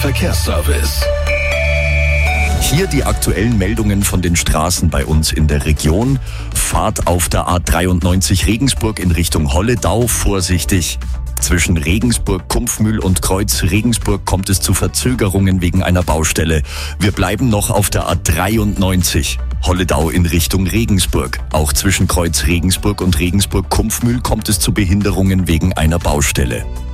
Verkehrsservice. Hier die aktuellen Meldungen von den Straßen bei uns in der Region. Fahrt auf der A93 Regensburg in Richtung Holledau vorsichtig. Zwischen Regensburg, Kumpfmühl und Kreuz Regensburg kommt es zu Verzögerungen wegen einer Baustelle. Wir bleiben noch auf der A93. Holledau in Richtung Regensburg. Auch zwischen Kreuz Regensburg und Regensburg-Kumpfmühl kommt es zu Behinderungen wegen einer Baustelle.